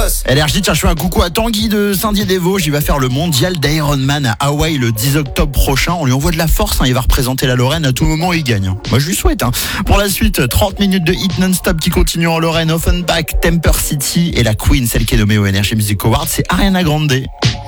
boss. LRJ, tiens, je fais un coucou à Tanguy de Saint-Dié-des-Vosges. Il va faire le mondial d'Ironman à Hawaï le 10 octobre prochain. On lui envoie de la force, il va représenter la Lorraine à tout moment où il gagne. Moi, je lui souhaite. Pour la suite, 30 minutes de hit non-stop qui continue en Lorraine. Offenbach, Temper City et la Queen, celle qui est nommée au NRJ Music Awards, c'est Ariana Grande.